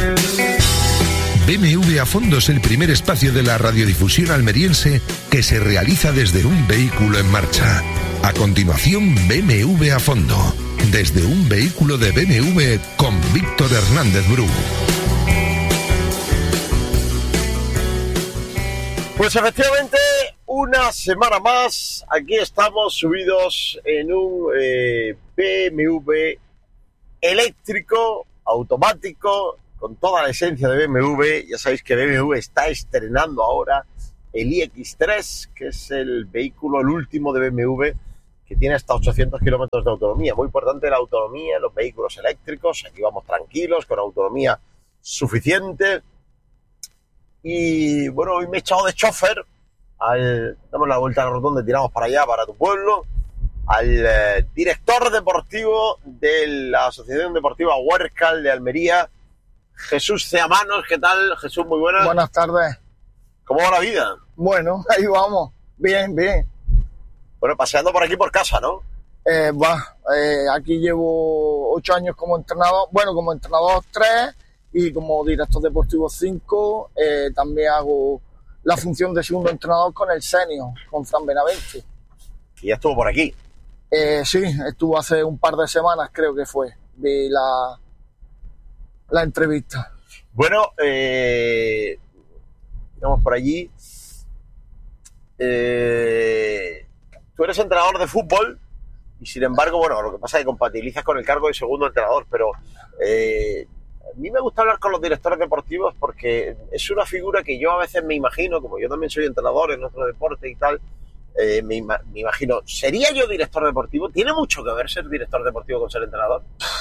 BMW a Fondo es el primer espacio de la radiodifusión almeriense que se realiza desde un vehículo en marcha. A continuación, BMW a Fondo, desde un vehículo de BMW con Víctor Hernández Bru. Pues efectivamente, una semana más, aquí estamos subidos en un BMW eléctrico, automático, con toda la esencia de BMW. Ya sabéis que BMW está estrenando ahora el iX3, que es el vehículo, el último de BMW, que tiene hasta 800 kilómetros de autonomía. Muy importante la autonomía en los vehículos eléctricos. Aquí vamos tranquilos, con autonomía suficiente. Y bueno, hoy me he echado de chofer, damos la vuelta a la rotonda y tiramos para allá, para tu pueblo, al director deportivo de la Asociación Deportiva Huércal de Almería, Jesús Ceamanos. ¿Qué tal, Jesús? Muy buenas. Buenas tardes. ¿Cómo va la vida? Bueno, ahí vamos. Bien, bien. Bueno, paseando por aquí por casa, ¿no? Aquí llevo 8 años como entrenador. Bueno, como entrenador 3 y como director deportivo 5. También hago la función de segundo entrenador con el senior, con Fran Benavente. Y ya estuvo por aquí. Sí, estuvo hace un par de semanas, creo que fue. Vi la entrevista. Bueno, vamos por allí. Tú eres entrenador de fútbol y sin embargo, bueno, lo que pasa es que compatibilizas con el cargo de segundo entrenador, pero a mí me gusta hablar con los directores deportivos porque es una figura que yo a veces me imagino, como yo también soy entrenador en otro deporte y tal, me imagino, ¿sería yo director deportivo? ¿Tiene mucho que ver ser director deportivo con ser entrenador?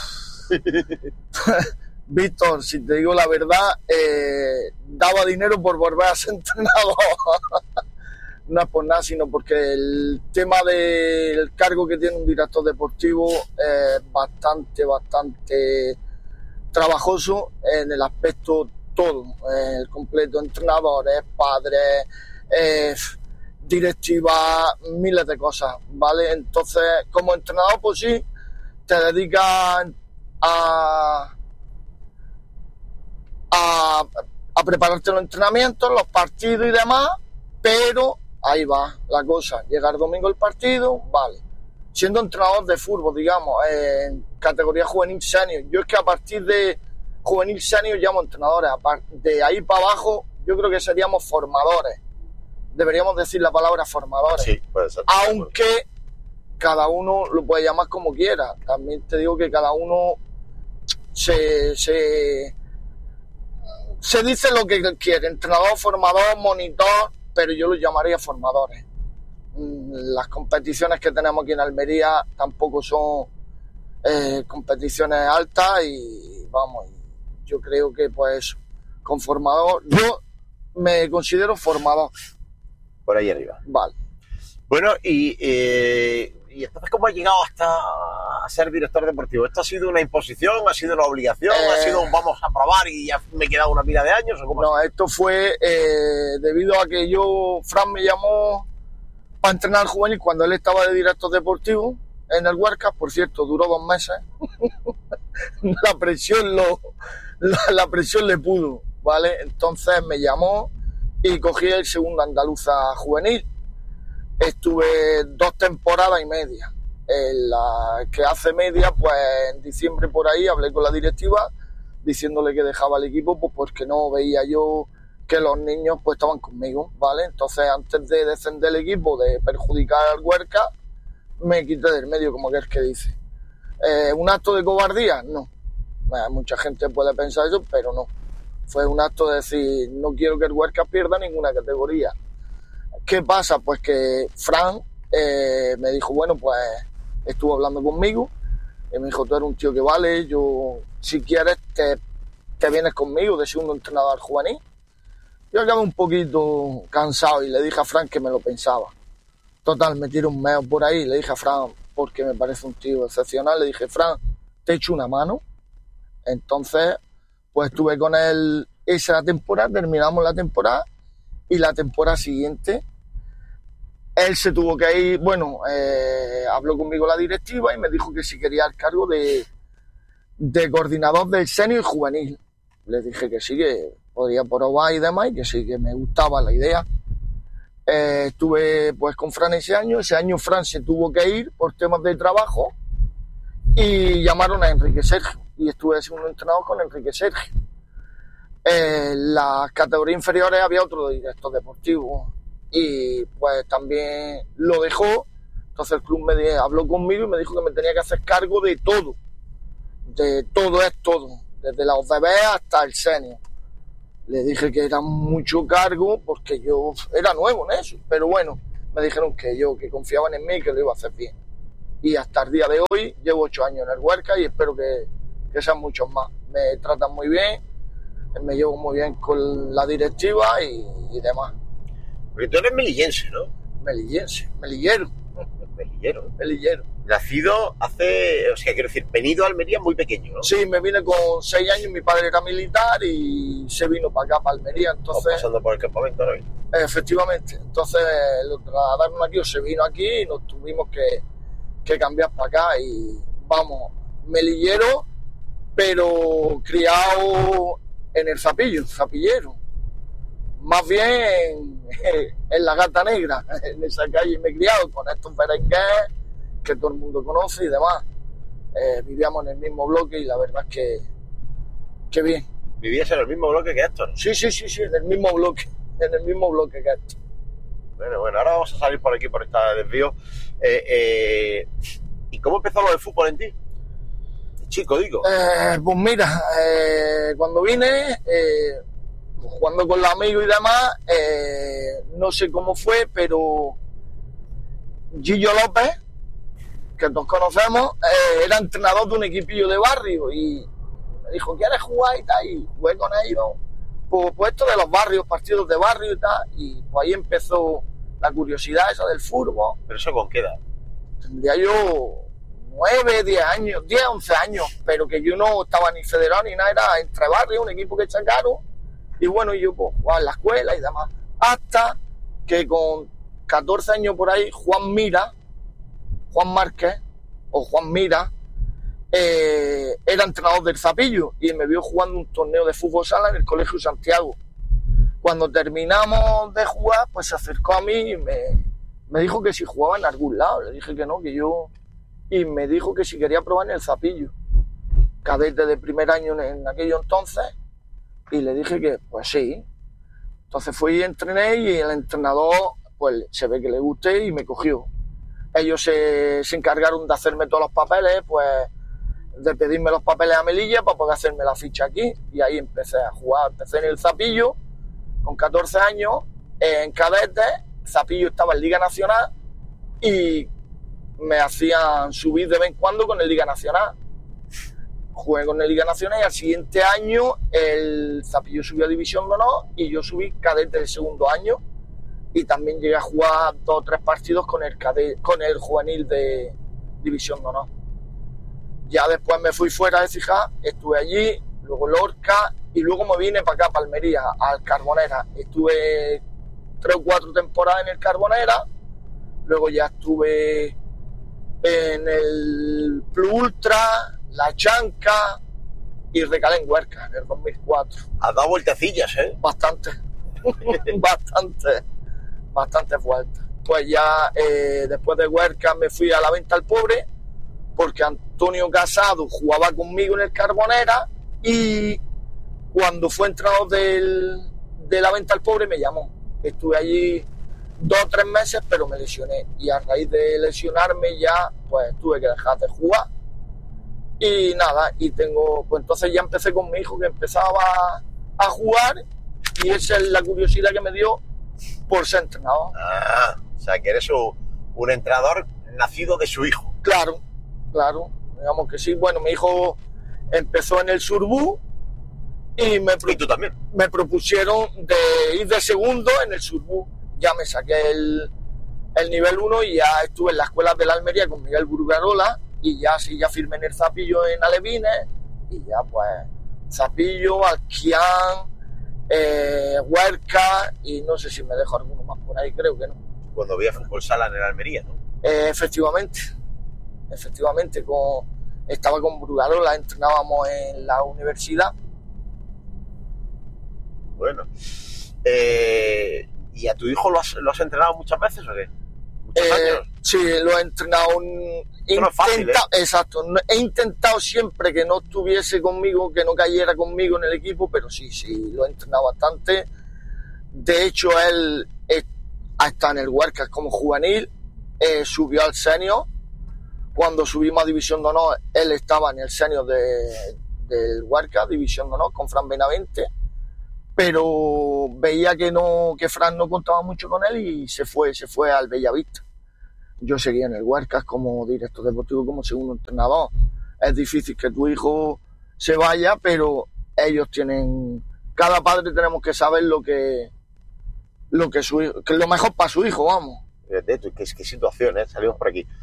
Víctor, si te digo la verdad, daba dinero por volver a ser entrenador. No es por nada, sino porque el tema del cargo que tiene un director deportivo es bastante trabajoso en el aspecto todo, el completo, entrenadores, padres, directiva, miles de cosas, ¿vale? Entonces, como entrenador, pues sí, te dedicas a prepararte los entrenamientos, los partidos y demás, pero ahí va la cosa. Llega el domingo el partido, vale. Siendo entrenador de fútbol, digamos, en categoría juvenil senior. Yo es que a partir de juvenil senior llamo entrenadores. De ahí para abajo, yo creo que seríamos formadores. Deberíamos decir la palabra formadores. Sí, puede ser. Aunque cada uno lo puede llamar como quiera. También te digo que cada uno se dice lo que quiere. Entrenador, formador, monitor, pero yo los llamaría formadores. Las competiciones que tenemos aquí en Almería tampoco son competiciones altas y vamos, yo creo que pues con formador, yo me considero formador. Por ahí arriba. Vale. Bueno, y entonces, ¿cómo has llegado hasta a ser director deportivo? ¿Esto ha sido una imposición? ¿Ha sido una obligación? ¿Ha sido un vamos a probar y ya me he quedado una pila de años? ¿O cómo? No, esto fue debido a que Fran me llamó para entrenar al juvenil cuando él estaba de director deportivo en el Huércal. Por cierto, duró 2 meses. la presión le pudo, ¿vale? Entonces me llamó y cogí el segundo andaluza juvenil. Estuve 2 temporadas y media. En la que hace media, pues en diciembre por ahí hablé con la directiva diciéndole que dejaba el equipo, pues porque no veía yo que los niños pues estaban conmigo, ¿vale? Entonces, antes de descender el equipo, de perjudicar al Huércal, me quité del medio, como que es que dice. ¿Un acto de cobardía? No. Mucha gente puede pensar eso, pero no. Fue un acto de decir, no quiero que el Huércal pierda ninguna categoría. ¿Qué pasa? Pues que Fran me dijo, bueno, pues estuvo hablando conmigo y me dijo, tú eres un tío que vale, yo si quieres te vienes conmigo de segundo entrenador juvenil. Yo acabé un poquito cansado y le dije a Fran que me lo pensaba. Total, me tiré un meo por ahí y le dije a Fran, porque me parece un tío excepcional, le dije, Fran, te echo una mano. Entonces, pues estuve con él esa temporada, terminamos la temporada y la temporada siguiente él se tuvo que ir, bueno, habló conmigo la directiva y me dijo que si quería el cargo de coordinador del senior y juvenil. le dije que sí, que podía probar y demás, y que sí, que me gustaba la idea. Estuve pues con Fran ese año Fran se tuvo que ir por temas de trabajo y llamaron a Enrique Sergio y estuve segundo entrenador con Enrique Sergio. En las categorías inferiores había otro director deportivo y pues también lo dejó. Entonces el club habló conmigo y me dijo que me tenía que hacer cargo de todo es todo, desde la OCB hasta el senior. Le dije que era mucho cargo porque yo era nuevo en eso, pero bueno, me dijeron que confiaban en mí y que lo iba a hacer bien. Y hasta el día de hoy llevo 8 años en el Huerca y espero que sean muchos más. Me tratan muy bien, me llevo muy bien con la directiva y demás. Porque tú eres melillense, ¿no? Melillero. Nacido hace, o sea, quiero decir, venido a Almería muy pequeño, ¿no? Sí, me vine con 6 años, mi padre era militar y se vino para acá, para Almería, entonces... pasando por el campamento, ¿no? Efectivamente, entonces lo trasladaron aquí, o se vino aquí y nos tuvimos que cambiar para acá y vamos, melillero, pero criado en el zapillero. Más bien en la Gata Negra, en esa calle me he criado con estos berengués que todo el mundo conoce y demás. Vivíamos en el mismo bloque y la verdad es que bien. ¿Vivías en el mismo bloque que Héctor? Sí, en el mismo bloque que Héctor. Bueno, ahora vamos a salir por aquí, por este desvío. ¿Y cómo empezó lo del fútbol en ti? Chico, digo. Pues mira, cuando vine... jugando con los amigos y demás, no sé cómo fue, pero Gillo López, que todos conocemos, era entrenador de un equipillo de barrio y me dijo, ¿quieres jugar y tal? Y jugué con ellos, pues esto de los barrios, partidos de barrio y tal, y pues ahí empezó la curiosidad esa del fútbol. ¿Pero eso con qué edad? Tendría yo 9, 10 años, 10, 11 años, pero que yo no estaba ni federado ni nada, era entre barrios, un equipo que sacaron. Y bueno, yo pues jugaba en la escuela y demás. Hasta que con 14 años por ahí, Juan Márquez, o Juan Mira, era entrenador del Zapillo y me vio jugando un torneo de fútbol sala en el Colegio Santiago. Cuando terminamos de jugar, pues se acercó a mí y me dijo que si jugaba en algún lado. Le dije que no, que yo... Y me dijo que si quería probar en el Zapillo. Cadete de primer año en aquello entonces. Y le dije que, pues sí. Entonces fui y entrené y el entrenador, pues se ve que le gusté y me cogió. Ellos se encargaron de hacerme todos los papeles, pues de pedirme los papeles a Melilla para poder hacerme la ficha aquí. Y ahí empecé a jugar. Empecé en el Zapillo con 14 años, en cadete. Zapillo estaba en Liga Nacional y me hacían subir de vez en cuando con el Liga Nacional. Jugué con el Liga Nacional y al siguiente año el Zapillo subió a División de Honor y yo subí cadete el segundo año y también llegué a jugar 2 o 3 partidos con el juvenil de División de Honor. Ya después me fui fuera de Cija, estuve allí, luego Lorca y luego me vine para acá, para Almería, al Carbonera. Estuve 3 o 4 temporadas en el Carbonera, luego ya estuve en el Plus Ultra, La Chanca y recalé en Huerca en el 2004. Has dado vueltecillas, ¿eh? Bastante vueltas. Pues ya después de Huerca me fui a la Venta al Pobre porque Antonio Casado jugaba conmigo en el Carbonera y cuando fue entrenador de la Venta al Pobre me llamó. Estuve allí 2 o 3 meses, pero me lesioné y a raíz de lesionarme ya pues tuve que dejar de jugar. Y nada, pues entonces ya empecé con mi hijo que empezaba a jugar y esa es la curiosidad que me dio por ser entrenador. Ah, o sea que eres un entrenador nacido de su hijo. Claro, digamos que sí. Bueno, mi hijo empezó en el Surbú y tú también. Me propusieron de ir de segundo en el Surbú. Ya me saqué el nivel 1 y ya estuve en la escuela de la Almería con Miguel Burgarola. Y ya firmé en el Zapillo en Alevines y ya pues Zapillo, Alquián, Huerca y no sé si me dejo alguno más por ahí, creo que no. Cuando había fútbol sala en el Almería, ¿no? Efectivamente, estaba con Burgarola, entrenábamos en la universidad Bueno. ¿Y a tu hijo lo has entrenado muchas veces o qué? ¿Muchos años? Sí, lo he entrenado. No es fácil, ¿eh? Exacto. He intentado siempre que no estuviese conmigo, que no cayera conmigo en el equipo, pero sí, lo he entrenado bastante. De hecho, él ha estado en el Huerca como juvenil, subió al senior. Cuando subimos a División de Honor, él estaba en el senior del Huerca, División de Honor, con Fran Benavente, pero veía que Fran no contaba mucho con él y se fue al Bellavista. Yo seguía en el Huerca como director deportivo, como segundo entrenador. Es difícil que tu hijo se vaya, pero ellos tienen... Cada padre tenemos que saber lo que es lo mejor para su hijo, vamos. Qué situación, salimos por aquí.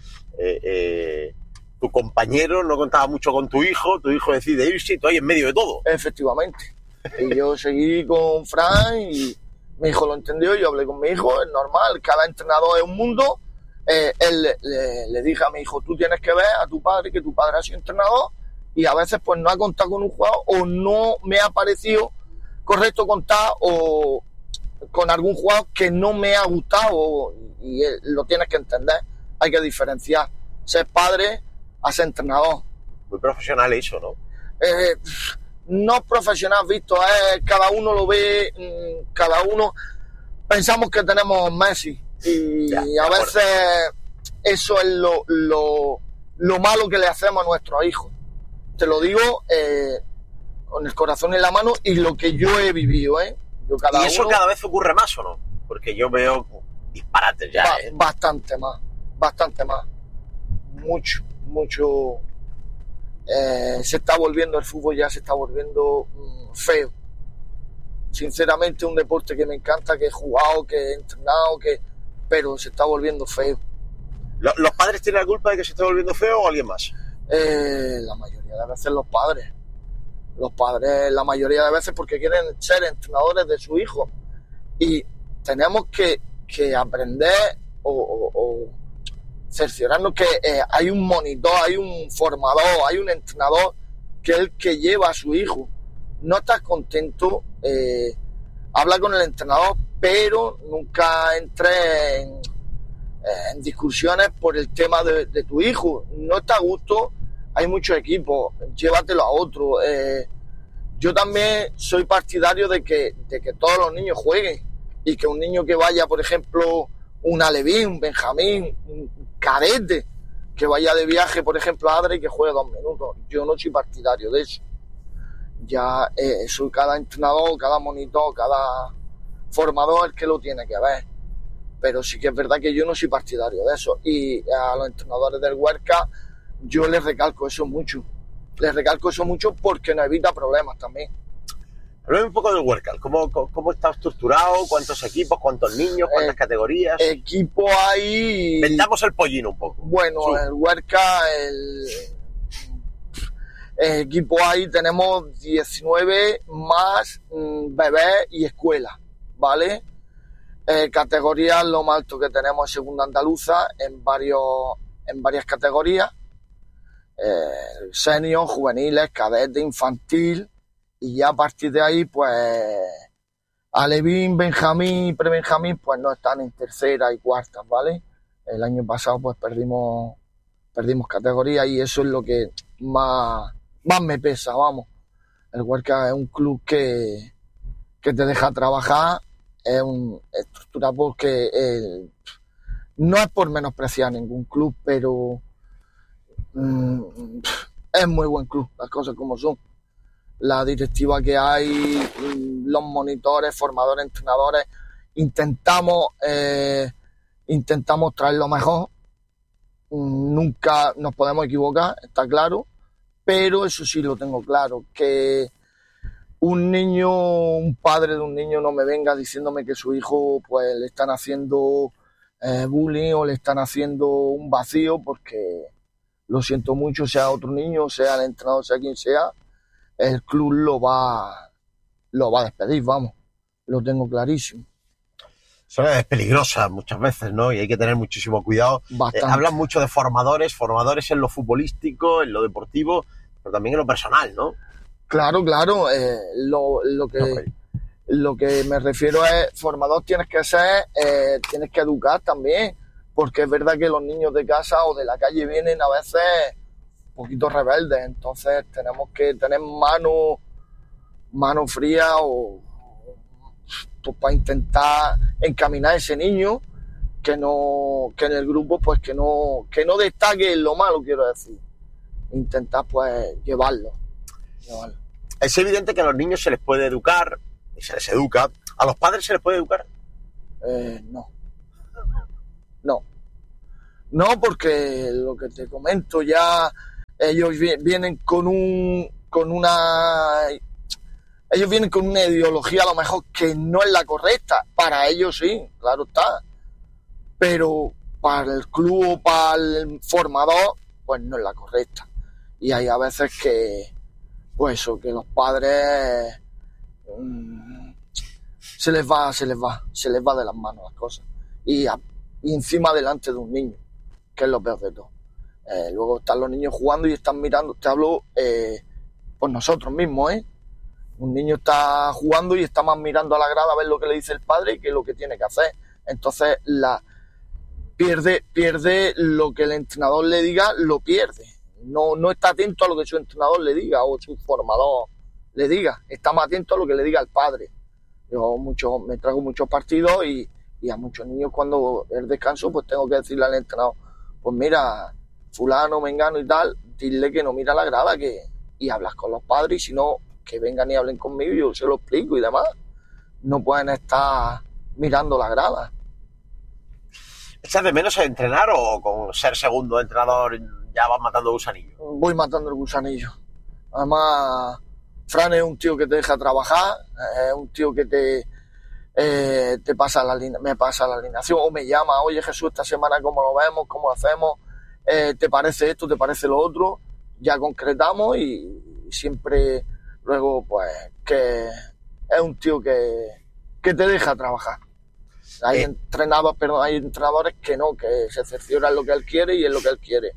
Tu compañero no contaba mucho con tu hijo decide irse y tú ahí en medio de todo. Efectivamente. Y yo seguí con Fran y mi hijo lo entendió, yo hablé con mi hijo, es normal, cada entrenador es un mundo. Él le dije a mi hijo, tú tienes que ver a tu padre, que tu padre ha sido entrenador y a veces pues no ha contado con un jugador o no me ha parecido correcto contar o con algún jugador que no me ha gustado y lo tienes que entender. Hay que diferenciar ser padre a ser entrenador. Muy profesional eso, ¿no? No profesional visto, cada uno lo ve, cada uno pensamos que tenemos Messi y a veces eso es lo malo que le hacemos a nuestros hijos. Te lo digo con el corazón en la mano y lo que yo he vivido, ¿Y eso cada vez ocurre más o no? Porque yo veo disparates ya. Bastante más. Mucho. Se está volviendo, el fútbol ya se está volviendo feo. Sinceramente, un deporte que me encanta, que he jugado, que he entrenado, pero se está volviendo feo. ¿Los padres tienen la culpa de que se esté volviendo feo o alguien más? La mayoría de veces los padres. Los padres, la mayoría de veces, porque quieren ser entrenadores de su hijo. Y tenemos que aprender o cerciorarnos que hay un monitor, hay un formador, hay un entrenador que es el que lleva a su hijo. No estás contento, habla con el entrenador, pero nunca entres en discusiones por el tema de tu hijo. No está a gusto, hay muchos equipos, llévatelo a otro. Yo también soy partidario de que todos los niños jueguen y que un niño que vaya, por ejemplo, un alevín, un benjamín, un cadete, que vaya de viaje, por ejemplo, a Adra y que juegue 2 minutos. Yo no soy partidario de eso. Ya soy cada entrenador, cada monitor, cada formador el que lo tiene que ver. Pero sí que es verdad que yo no soy partidario de eso. Y a los entrenadores del Huerca yo les recalco eso mucho. Les recalco eso mucho porque nos evita problemas también. Hablame un poco del Huerca. ¿Cómo está estructurado? ¿Cuántos equipos? ¿Cuántos niños? ¿Cuántas categorías? Equipo hay... Vendamos el pollino un poco. Bueno, sí. El Huerca, el equipo ahí tenemos 19 más bebés y escuela, ¿vale? Categorías, lo más alto que tenemos es segunda andaluza en varias categorías. Senior, juveniles, cadete, infantil, y ya a partir de ahí pues alevín, benjamín y prebenjamín pues no están en tercera y cuarta, ¿vale? El año pasado pues perdimos categoría y eso es lo que más me pesa, vamos. El Huerca es un club que te deja trabajar, es una estructura porque no es por menospreciar ningún club, pero es muy buen club, las cosas como son. La directiva que hay, los monitores, formadores, entrenadores, intentamos traer lo mejor. Nunca nos podemos equivocar, está claro, pero eso sí lo tengo claro, que un padre de un niño no me venga diciéndome que su hijo pues le están haciendo bullying o le están haciendo un vacío, porque lo siento mucho, sea otro niño, sea el entrenador, sea quien sea, el club lo va a despedir, vamos, lo tengo clarísimo. Eso es peligrosa muchas veces, ¿no? Y hay que tener muchísimo cuidado. Hablan mucho de formadores en lo futbolístico, en lo deportivo, pero también en lo personal, ¿no? Claro, Lo que me refiero es, formador tienes que ser, tienes que educar también, porque es verdad que los niños de casa o de la calle vienen a veces un poquito rebeldes, entonces tenemos que tener mano fría pues, para intentar encaminar a ese niño que en el grupo pues que no destaque en lo malo, quiero decir, intentar pues llevarlo. Es evidente que a los niños se les puede educar y se les educa. ¿A los padres se les puede educar? No, porque lo que te comento ya, ellos vienen con una ideología a lo mejor que no es la correcta. Para ellos sí, claro está. Pero para el club o para el formador, pues no es la correcta. Y hay a veces que, pues eso, que los padres se les va de las manos las cosas. Y encima delante de un niño, que es lo peor de todo. Luego están los niños jugando y están mirando, te hablo por nosotros mismos, Un niño está jugando y está más mirando a la grada a ver lo que le dice el padre que lo que tiene que hacer. Entonces pierde lo que el entrenador le diga, lo pierde. No está atento a lo que su entrenador le diga o su formador le diga. Está más atento a lo que le diga el padre. Yo me traigo muchos partidos y a muchos niños cuando es descanso pues tengo que decirle al entrenador, pues mira, fulano, mengano y tal, dile que no mira la grada y hablas con los padres y si no, que vengan y hablen conmigo y yo se lo explico y demás. No pueden estar mirando la grada. ¿Echas de menos a entrenar o con ser segundo entrenador ya vas matando gusanillo? Voy matando el gusanillo. Además, Fran es un tío que te deja trabajar, es un tío que me pasa la alineación o me llama, oye Jesús, esta semana cómo lo vemos, cómo lo hacemos, te parece esto, te parece lo otro, ya concretamos y siempre luego pues que es un tío que te deja trabajar. Hay entrenadores que no, que se cercioran lo que él quiere y es lo que él quiere.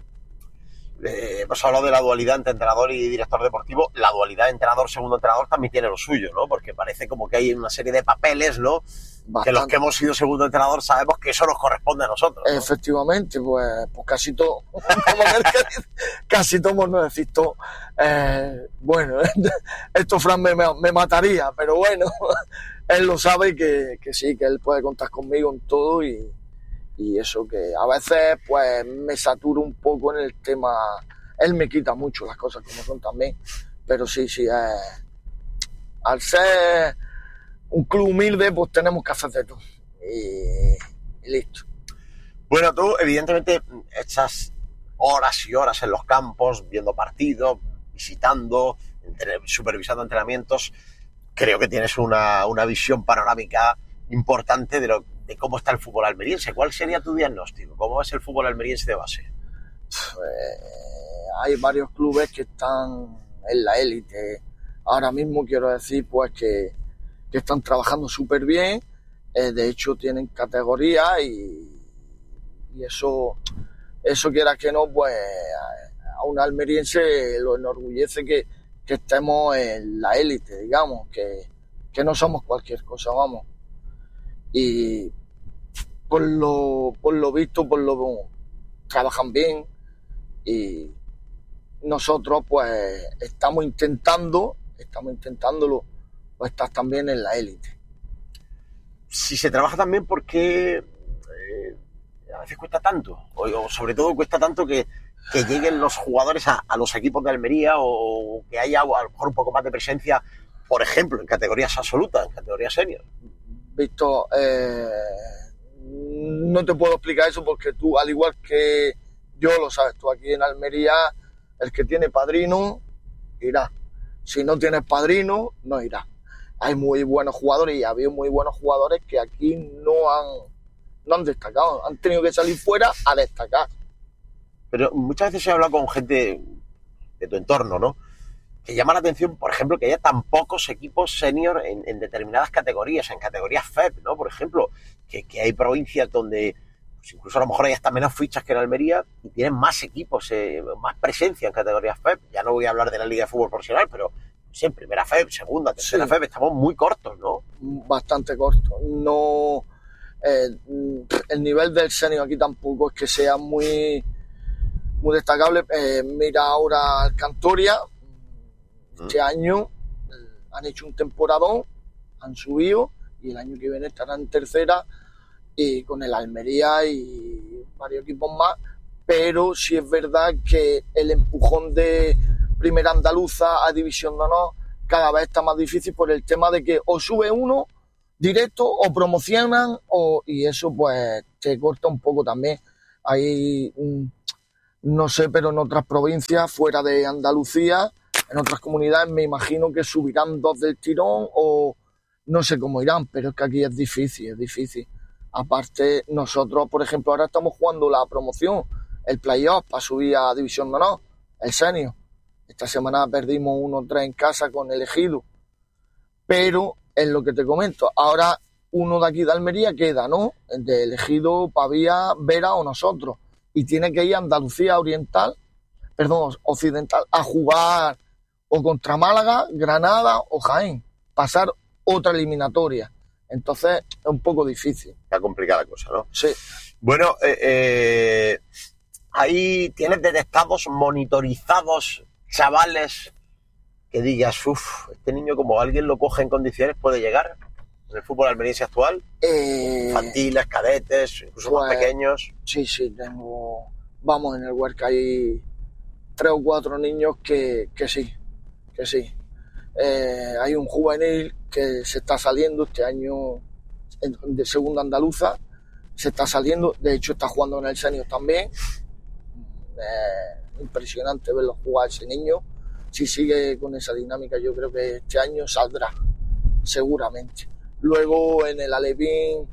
Hemos hablado de la dualidad entre entrenador y director deportivo. La dualidad entrenador-segundo entrenador también tiene lo suyo, ¿no? Porque parece como que hay una serie de papeles, ¿no? Bastante. Que los que hemos sido segundo entrenador sabemos que eso nos corresponde a nosotros, ¿no? Efectivamente, pues casi todo. Casi todos nos decís todo. Bueno, esto Fran me mataría, pero bueno, él lo sabe que sí, que él puede contar conmigo en todo y eso que a veces pues me saturo un poco en el tema. Él me quita mucho las cosas como son también, pero sí, al ser un club humilde pues tenemos que hacer de todo y listo. Bueno, tú evidentemente echas horas y horas en los campos viendo partidos, visitando, supervisando entrenamientos. Creo que tienes una visión panorámica importante de cómo está el fútbol almeriense. ¿Cuál sería tu diagnóstico? ¿Cómo es el fútbol almeriense de base? Hay varios clubes que están en la élite. Ahora mismo quiero decir pues que están trabajando súper bien. De hecho tienen categoría y eso quiera que no, pues a un almeriense lo enorgullece que estemos en la élite, digamos, que no somos cualquier cosa, vamos. Y por lo visto, trabajan bien y nosotros pues estamos intentándolo, pues estar también en la élite. Si se trabaja también, ¿por qué a veces cuesta tanto? O sobre todo cuesta tanto que lleguen los jugadores a los equipos de Almería o que haya a lo mejor un poco más de presencia, por ejemplo, en categorías absolutas, en categorías senior? Víctor, no te puedo explicar eso porque tú, al igual que yo, lo sabes, tú aquí en Almería, el que tiene padrino irá. Si no tienes padrino, no irá. Hay muy buenos jugadores y ha habido muy buenos jugadores que aquí no han destacado, han tenido que salir fuera a destacar. Pero muchas veces he hablado con gente de tu entorno, ¿no? Que llama la atención, por ejemplo, que haya tan pocos equipos senior en determinadas categorías, en categorías FEP, ¿no? Por ejemplo, que hay provincias donde pues incluso a lo mejor hay hasta menos fichas que en Almería y tienen más equipos, más presencia en categorías FEP. Ya no voy a hablar de la Liga de Fútbol Profesional, pero sí, en primera FEB, segunda, tercera FEB, estamos muy cortos, ¿no? Bastante cortos. No, el nivel del senior aquí tampoco es que sea muy destacable. Mira ahora Alcantoria, este año han hecho un temporadón, han subido y el año que viene estarán en tercera y con el Almería y varios equipos más, pero sí es verdad que el empujón de Primera Andaluza a División de Honor cada vez está más difícil por el tema de que o sube uno directo o promocionan y eso pues te corta un poco también. Hay, no sé, pero en otras provincias fuera de Andalucía, en otras comunidades me imagino que subirán 2 del tirón o no sé cómo irán, pero es que aquí es difícil. Aparte, nosotros, por ejemplo, ahora estamos jugando la promoción, el playoff para subir a División de Honor, el senior. Esta semana perdimos 1-3 en casa con el Ejido. Pero, es lo que te comento, ahora uno de aquí de Almería queda, ¿no? De Ejido, Pavía, Vera o nosotros. Y tiene que ir a Andalucía Occidental a jugar o contra Málaga, Granada o Jaén. Pasar otra eliminatoria. Entonces es un poco difícil. Está complicada la cosa, ¿no? Sí. Bueno, ahí tienes detectados, monitorizados chavales que digas, este niño como alguien lo coge en condiciones puede llegar en el fútbol almeriense actual. Infantiles, cadetes, incluso pues, más pequeños. Sí, tengo, vamos, en el Huerca hay 3 o 4 niños que sí. Hay un juvenil que se está saliendo este año de segunda andaluza, se está saliendo, de hecho está jugando en el senior también. Impresionante verlo jugar ese niño. Si sigue con esa dinámica yo creo que este año saldrá seguramente. Luego en el Alevín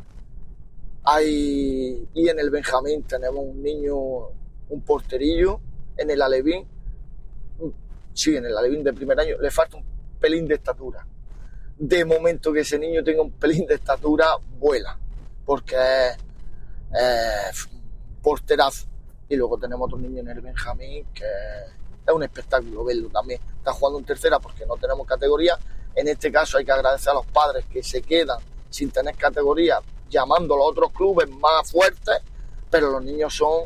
y en el Benjamín tenemos un niño, un porterillo en el Alevín. Sí, en el Alevín de primer año le falta un pelín de estatura. De momento que ese niño tenga un pelín de estatura, vuela, porque es porterazo. Y luego tenemos otro niño en el Benjamín que es un espectáculo verlo también. Está jugando en tercera porque no tenemos categoría. En este caso hay que agradecer a los padres que se quedan sin tener categoría, llamando a los otros clubes más fuertes, pero los niños son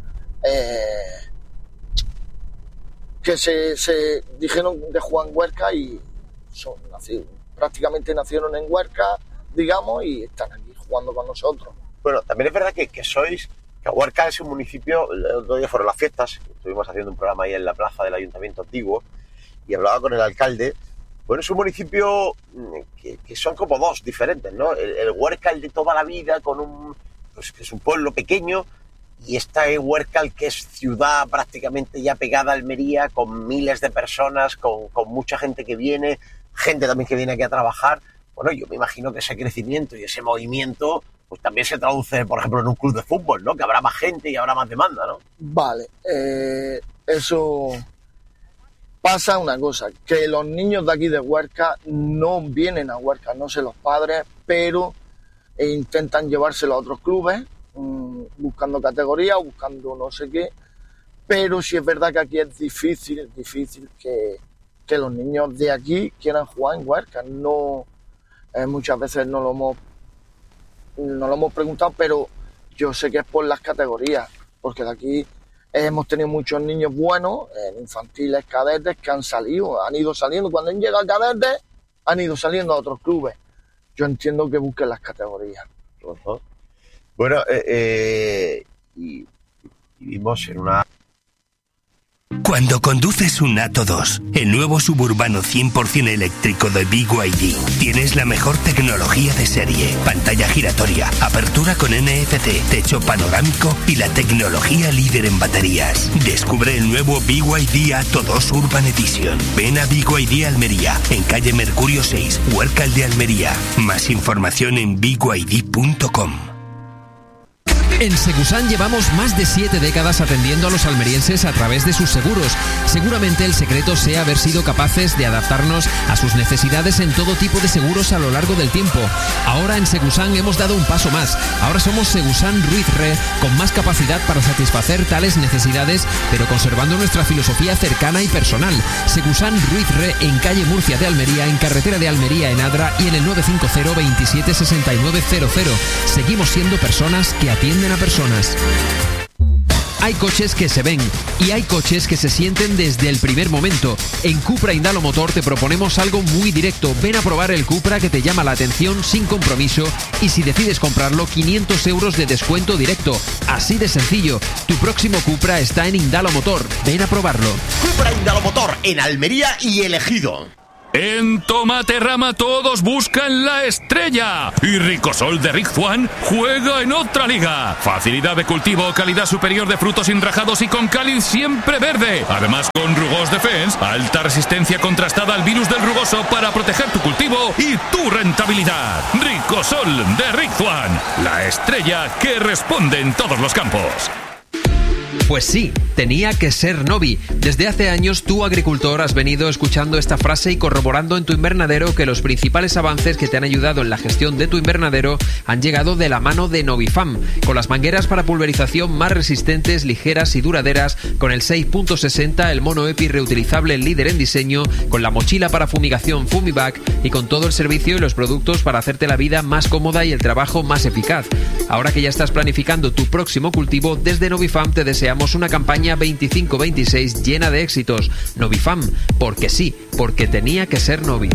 que se dijeron de jugar en Huerca y prácticamente nacieron en Huerca, digamos, y están aquí jugando con nosotros. Bueno, también es verdad que Huerca es un municipio. El otro día fueron las fiestas, estuvimos haciendo un programa ahí en la plaza del Ayuntamiento Antiguo y hablaba con el alcalde. Bueno, es un municipio que son como dos diferentes, ¿no? El Huerca, el de toda la vida, que es un pueblo pequeño, y está el Huerca, el que es ciudad prácticamente ya pegada a Almería, con miles de personas, con mucha gente que viene, gente también que viene aquí a trabajar. Bueno, yo me imagino que ese crecimiento y ese movimiento pues también se traduce, por ejemplo, en un club de fútbol, ¿no? Que habrá más gente y habrá más demanda, ¿no? Vale, eso pasa una cosa, que los niños de aquí de Huerca no vienen a Huerca, no sé los padres, pero intentan llevárselo a otros clubes, buscando categoría o buscando no sé qué, pero sí es verdad que aquí es difícil que los niños de aquí quieran jugar en Huerca. No, muchas veces no lo hemos preguntado, pero yo sé que es por las categorías, porque de aquí hemos tenido muchos niños buenos, infantiles, cadetes, que han ido saliendo. Cuando han llegado a cadetes, han ido saliendo a otros clubes. Yo entiendo que busquen las categorías. Uh-huh. Bueno, y vivimos en una... Cuando conduces un Atto 2, el nuevo suburbano 100% eléctrico de BYD, tienes la mejor tecnología de serie, pantalla giratoria, apertura con NFC, techo panorámico y la tecnología líder en baterías. Descubre el nuevo BYD Atto 2 Urban Edition. Ven a BYD Almería, en calle Mercurio 6, Huércal de Almería. Más información en byd.com. En Segusan llevamos más de 7 décadas atendiendo a los almerienses a través de sus seguros. Seguramente el secreto sea haber sido capaces de adaptarnos a sus necesidades en todo tipo de seguros a lo largo del tiempo. Ahora en Segusan hemos dado un paso más. Ahora somos Segusan Ruiz Re, con más capacidad para satisfacer tales necesidades, pero conservando nuestra filosofía cercana y personal. Segusan Ruiz Re en calle Murcia de Almería, en carretera de Almería en Adra y en el 950 27 6900. Seguimos siendo personas que atienden a personas. Hay coches que se ven y hay coches que se sienten desde el primer momento. En Cupra Indalo Motor te proponemos algo muy directo. Ven a probar el Cupra que te llama la atención sin compromiso y si decides comprarlo, 500 euros de descuento directo. Así de sencillo. Tu próximo Cupra está en Indalo Motor. Ven a probarlo. Cupra Indalo Motor en Almería y El Ejido. En Tomaterrama todos buscan la estrella y Ricosol de Rick Juan juega en otra liga. Facilidad de cultivo, calidad superior de frutos enrajados y con cáliz siempre verde. Además con Rugos Defense, alta resistencia contrastada al virus del rugoso para proteger tu cultivo y tu rentabilidad. Ricosol de Rick Juan, la estrella que responde en todos los campos. Pues sí, tenía que ser Novi. Desde hace años tú, agricultor, has venido escuchando esta frase y corroborando en tu invernadero que los principales avances que te han ayudado en la gestión de tu invernadero han llegado de la mano de Novifam, con las mangueras para pulverización más resistentes, ligeras y duraderas, con el 6.60, el mono EPI reutilizable líder en diseño, con la mochila para fumigación Fumivac y con todo el servicio y los productos para hacerte la vida más cómoda y el trabajo más eficaz. Ahora que ya estás planificando tu próximo cultivo, desde Novifam te deseamos una campaña 25-26 llena de éxitos. Novifam, porque sí, porque tenía que ser Novi.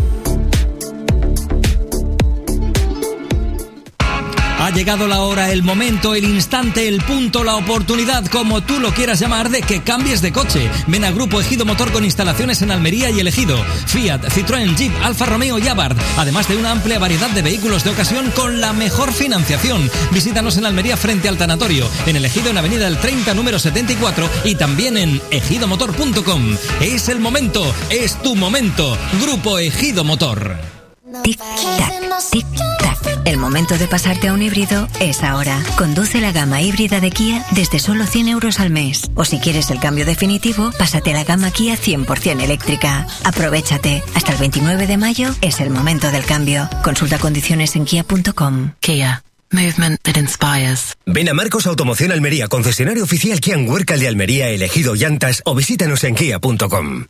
Ha llegado la hora, el momento, el instante, el punto, la oportunidad, como tú lo quieras llamar, de que cambies de coche. Ven a Grupo Ejido Motor con instalaciones en Almería y El Ejido. Fiat, Citroën, Jeep, Alfa Romeo y Abarth. Además de una amplia variedad de vehículos de ocasión con la mejor financiación. Visítanos en Almería frente al Tanatorio, en El Ejido en Avenida El 30, número 74 y también en ejidomotor.com. Es el momento, es tu momento. Grupo Ejido Motor. Tic-tac, tic-tac. El momento de pasarte a un híbrido es ahora. Conduce la gama híbrida de Kia desde solo 100 euros al mes. O si quieres el cambio definitivo, pásate a la gama Kia 100% eléctrica. Aprovéchate. Hasta el 29 de mayo es el momento del cambio. Consulta condiciones en kia.com. Kia. Movement that inspires. Ven a Marcos Automoción Almería, concesionario oficial Kia en Huércal de Almería, El Ejido Llantas, o visítanos en kia.com.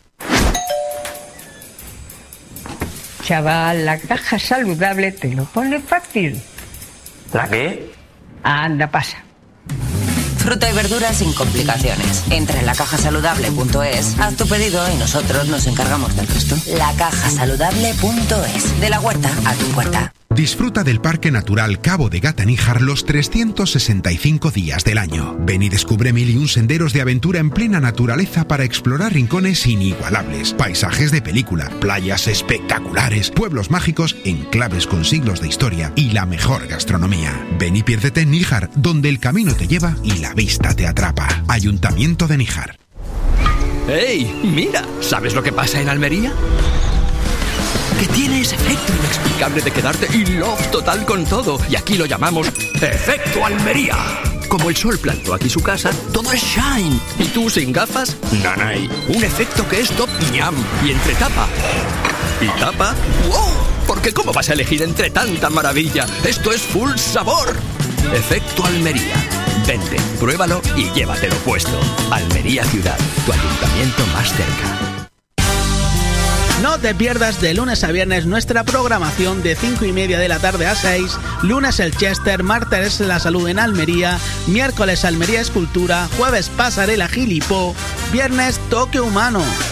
Chaval, la caja saludable te lo pone fácil. ¿La qué? Anda, pasa. Fruta y verdura sin complicaciones. Entra en lacajasaludable.es, haz tu pedido y nosotros nos encargamos del resto. Lacajasaludable.es. De la huerta a tu puerta. Disfruta del Parque Natural Cabo de Gata-Níjar los 365 días del año. Ven y descubre 1001 senderos de aventura en plena naturaleza para explorar rincones inigualables, paisajes de película, playas espectaculares, pueblos mágicos, enclaves con siglos de historia y la mejor gastronomía. Ven y piérdete en Níjar, donde el camino te lleva y la vista te atrapa. Ayuntamiento de Níjar. ¡Ey! Mira, ¿sabes lo que pasa en Almería? Que tiene ese efecto inexplicable de quedarte in love total con todo. Y aquí lo llamamos Efecto Almería. Como el sol plantó aquí su casa, todo es shine. Y tú sin gafas, nanay. Un efecto que es top ñam. Y entre tapa y tapa, ¡wow! Porque ¿cómo vas a elegir entre tanta maravilla? Esto es full sabor. Efecto Almería. Vente, pruébalo y llévatelo puesto. Almería Ciudad, tu ayuntamiento más cerca. No te pierdas de lunes a viernes nuestra programación de 5:30 de la tarde a 6, lunes el Chester, martes la salud en Almería, miércoles Almería Escultura, jueves Pasarela Gilipó, viernes Toque Humano.